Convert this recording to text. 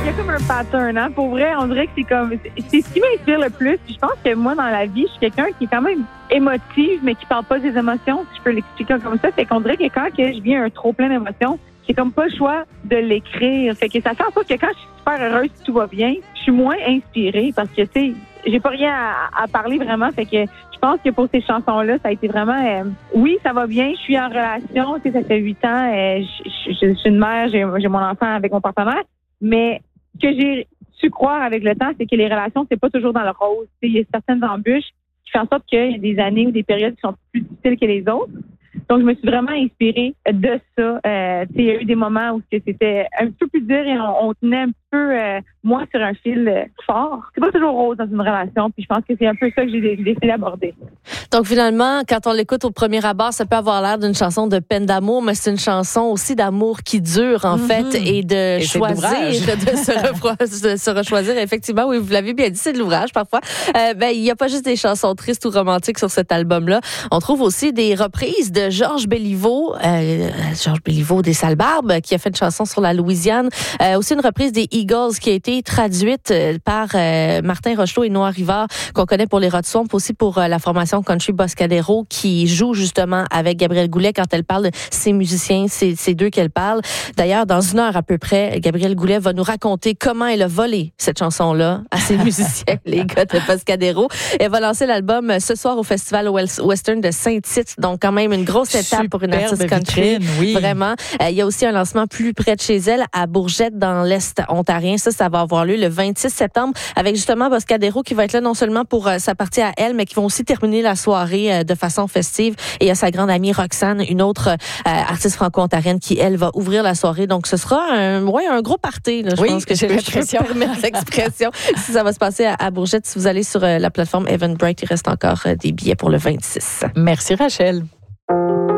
Il y a comme un pattern, hein. Pour vrai, on dirait que c'est ce qui m'inspire le plus. Puis je pense que moi, dans la vie, je suis quelqu'un qui est quand même émotive, mais qui parle pas des émotions, si je peux l'expliquer comme ça. Fait qu'on dirait que quand je vis un trop plein d'émotions, j'ai comme pas le choix de l'écrire. Fait que ça fait en sorte que quand je suis super heureuse, tout va bien, je suis moins inspirée parce que, tu sais, j'ai pas rien à parler vraiment. Fait que je pense que pour ces chansons-là, ça a été vraiment... oui, ça va bien. Je suis en relation. Tu sais, ça fait 8 ans. Je suis une mère. J'ai mon enfant avec mon partenaire. Mais ce que j'ai su croire avec le temps, c'est que les relations, c'est pas toujours dans le rose. Tu sais, il y a certaines embûches qui font en sorte qu'il y a des années ou des périodes qui sont plus difficiles que les autres. Donc, je me suis vraiment inspirée de ça. Il y a eu des moments où c'était un peu plus dur et on tenait un peu moins sur un fil fort. C'est pas toujours rose dans une relation, puis je pense que c'est un peu ça que j'ai décidé d'aborder. Donc, finalement, quand on l'écoute au premier abord, ça peut avoir l'air d'une chanson de peine d'amour, mais c'est une chanson aussi d'amour qui dure, en fait, et de choisir, de se rechoisir. Effectivement, oui, vous l'avez bien dit, c'est de l'ouvrage parfois. Il n'y a pas juste des chansons tristes ou romantiques sur cet album-là. On trouve aussi des reprises de Georges Béliveau des Salles-Barbes, qui a fait une chanson sur la Louisiane. Aussi une reprise des Eagles qui a été traduite par Martin Rochelot et Noah Rivard, qu'on connaît pour les Rod Swamp, aussi pour la formation Country Boscadero, qui joue justement avec Gabrielle Goulet quand elle parle de ses musiciens. C'est d'eux qu'elle parle. D'ailleurs, dans 1 heure à peu près, Gabrielle Goulet va nous raconter comment elle a volé cette chanson-là à ses musiciens, les gars de Boscadero. Elle va lancer l'album ce soir au Festival Western de Saint-Tite. Donc, quand même, une grosse étape pour une artiste country. Oui. Vraiment. Il y a aussi un lancement plus près de chez elle, à Bourgette, dans l'Est ontarien. Ça va avoir lieu le 26 septembre, avec justement Boscadero qui va être là non seulement pour sa partie à elle, mais qui vont aussi terminer la soirée de façon festive. Et il y a sa grande amie Roxane, une autre artiste franco-ontarienne, qui, elle, va ouvrir la soirée. Donc, ce sera un gros party. Là, je pense que j'ai l'impression. Permettre l'expression. Si ça va se passer à Bourgette, si vous allez sur la plateforme Eventbrite, il reste encore des billets pour le 26. Merci, Rachel.